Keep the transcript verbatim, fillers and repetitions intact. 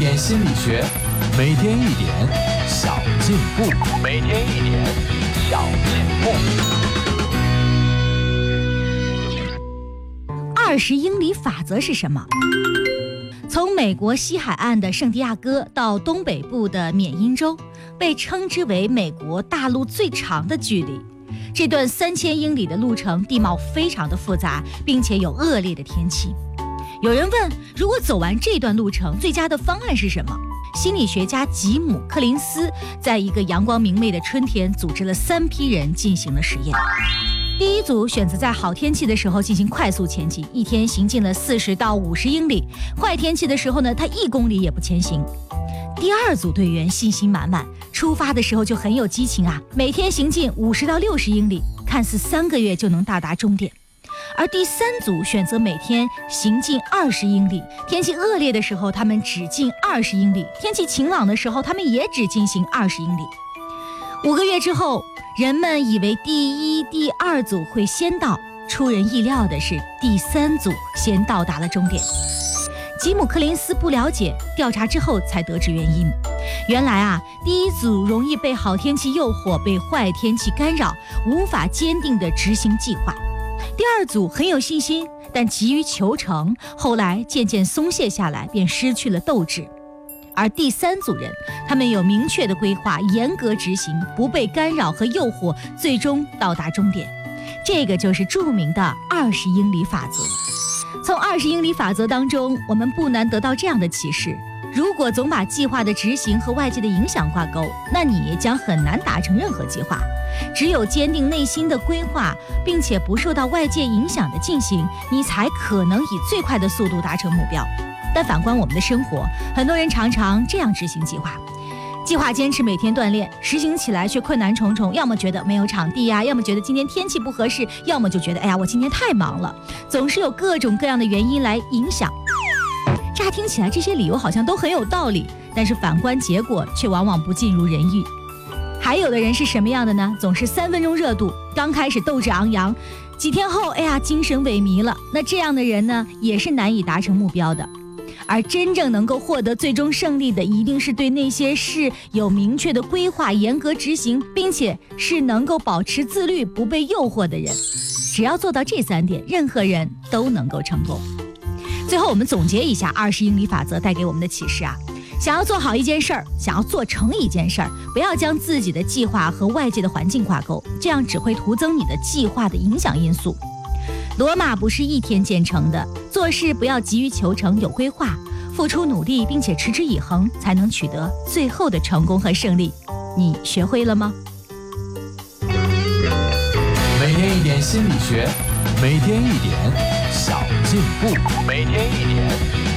点心理学，每天一点小进步，每天一点小进步。 二十英里法则是什么？从美国西海岸的圣地亚哥到东北部的缅因州，被称之为美国大陆最长的距离。这段三千英里的路程，地貌非常的复杂，并且有恶劣的天气。有人问，如果走完这段路程，最佳的方案是什么？心理学家吉姆·柯林斯在一个阳光明媚的春天，组织了三批人进行了实验。第一组选择在好天气的时候进行快速前进，一天行进了四十到五十英里。坏天气的时候呢，他一公里也不前行。第二组队员信心满满，出发的时候就很有激情啊，每天行进五十到六十英里，看似三个月就能到达终点。而第三组选择每天行进二十英里，天气恶劣的时候他们只进二十英里，天气晴朗的时候他们也只进行二十英里。五个月之后，人们以为第一、第二组会先到，出人意料的是，第三组先到达了终点。吉姆·柯林斯不了解，调查之后才得知原因。原来啊，第一组容易被好天气诱惑，被坏天气干扰，无法坚定地执行计划。第二组很有信心，但急于求成，后来渐渐松懈下来，便失去了斗志。而第三组人，他们有明确的规划，严格执行，不被干扰和诱惑，最终到达终点。这个就是著名的二十英里法则。从二十英里法则当中，我们不难得到这样的启示：如果总把计划的执行和外界的影响挂钩，那你将很难达成任何计划。只有坚定内心的规划，并且不受到外界影响的进行，你才可能以最快的速度达成目标。但反观我们的生活，很多人常常这样执行计划：计划坚持每天锻炼，实行起来却困难重重，要么觉得没有场地呀、啊，要么觉得今天天气不合适，要么就觉得哎呀，我今天太忙了，总是有各种各样的原因来影响。乍听起来这些理由好像都很有道理，但是反观结果却往往不尽如人意。还有的人是什么样的呢？总是三分钟热度，刚开始斗志昂扬，几天后哎呀精神萎靡了。那这样的人呢，也是难以达成目标的。而真正能够获得最终胜利的，一定是对那些事有明确的规划、严格执行，并且是能够保持自律、不被诱惑的人。只要做到这三点，任何人都能够成功。最后我们总结一下二十英里法则带给我们的启示啊，想要做好一件事儿，想要做成一件事儿，不要将自己的计划和外界的环境挂钩，这样只会徒增你的计划的影响因素。罗马不是一天建成的，做事不要急于求成，有规划，付出努力，并且持之以恒，才能取得最后的成功和胜利。你学会了吗？ 每天一点心理学，每天一点小进步，每天一点